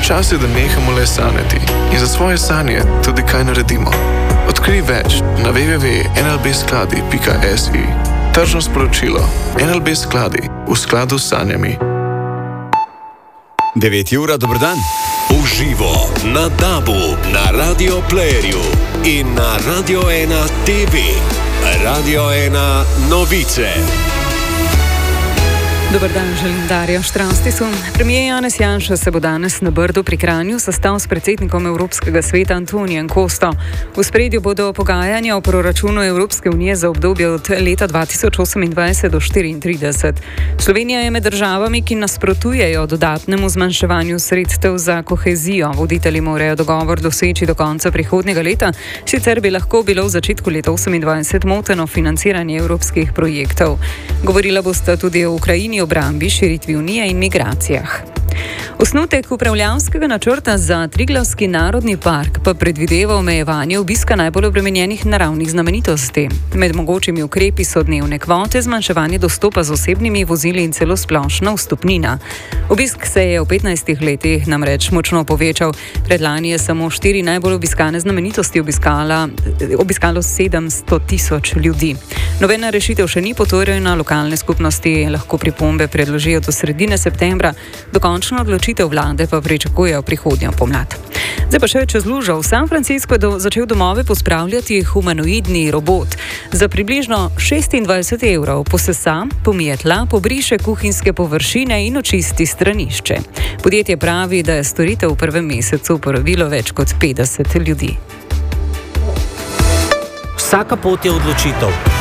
Čas je, da nehamo le sanjati in za svoje sanje tudi kaj naredimo. Odkrij več na www.nlbskladi.si. Tržno sporočilo. NLB Skladi v skladu s sanjami. 9 ura, dober dan. Uživo na DAB-u, na Radio Playerju in na Radio 1 TV. Radio 1 novice. Dober dan, želim Darja Štrastisu. Premijer Janez Janša se bo danes na Brdu pri Kranju sestal s predsednikom Evropskega sveta Antonijem Kosto. V ospredju bodo pogajanja o proračunu Evropske unije za obdobje od leta 2028 do 2034. Slovenija je med državami, ki nasprotujejo dodatnemu zmanjševanju sredstev za kohezijo. Voditelji morajo dogovor doseči do konca prihodnjega leta, sicer bi lahko bilo v začetku leta 2028 moteno financiranje evropskih projektov. Govorila bosta tudi o Ukrajini, obrambi, širitvi unije in migracijah. Osnutek upravljavskega načrta za Triglavski narodni park pa predvideva omejevanje obiska najbolj obremenjenih naravnih znamenitosti. Med mogočimi ukrepi so dnevne kvote, zmanjševanje dostopa z osebnimi vozili in celo splošna vstopnina. Obisk se je v 15 letih namreč močno povečal. Predlani je samo 4 najbolj obiskane znamenitosti obiskalo 700 000 ljudi. Nobena rešitev še ni potrjena, lokalne skupnosti lahko pripombe predložijo do sredine septembra, dokončno odločitev vlade pa pričakujejo prihodnjo pomlad. Zdaj pa še čez lužo. V San Francisco je začel domove pospravljati humanoidni robot. Za približno 26 evrov posesa, pomije tla, pobriše kuhinjske površine in očisti stranišče. Podjetje pravi, da je storitev v prvem mesecu uporabilo več kot 50 ljudi. Vsaka pot je odločitev.